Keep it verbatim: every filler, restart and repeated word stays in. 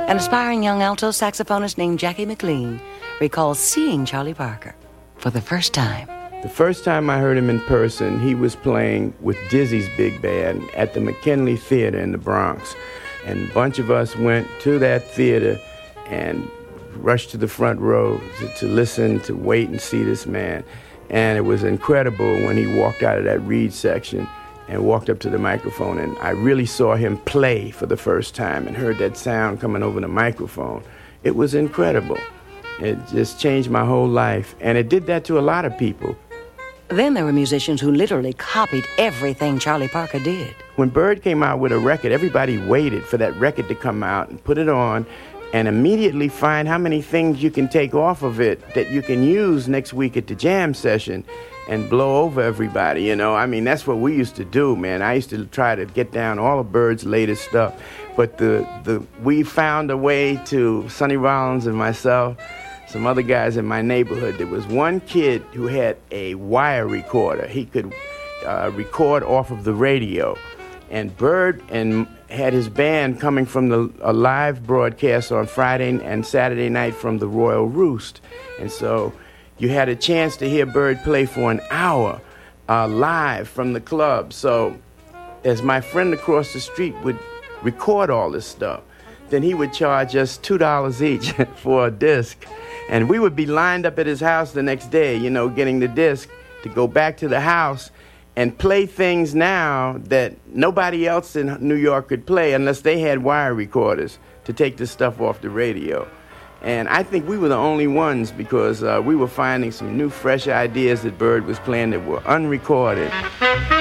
An aspiring young alto saxophonist named Jackie McLean recalls seeing Charlie Parker for the first time. The first time I heard him in person, he was playing with Dizzy's big band at the McKinley Theater in the Bronx. And a bunch of us went to that theater and rushed to the front row to, to listen, to wait and see this man. And it was incredible when he walked out of that reed section and walked up to the microphone, and I really saw him play for the first time and heard that sound coming over the microphone. It was incredible. It just changed my whole life, and it did that to a lot of people. Then there were musicians who literally copied everything Charlie Parker did. When Bird came out with a record, everybody waited for that record to come out and put it on and immediately find how many things you can take off of it that you can use next week at the jam session and blow over everybody, you know. I mean, that's what we used to do, man. I used to try to get down all of Bird's latest stuff. But the, the we found a way to, Sonny Rollins and myself, some other guys in my neighborhood. There was one kid who had a wire recorder. He could uh, record off of the radio. And Bird and had his band coming from the a live broadcast on Friday and Saturday night from the Royal Roost. And so you had a chance to hear Bird play for an hour uh, live from the club. So as my friend across the street would record all this stuff, then he would charge us two dollars each for a disc. And we would be lined up at his house the next day, you know, getting the disc to go back to the house and play things now that nobody else in New York could play unless they had wire recorders to take this stuff off the radio. And I think we were the only ones because uh, we were finding some new, fresh ideas that Bird was playing that were unrecorded.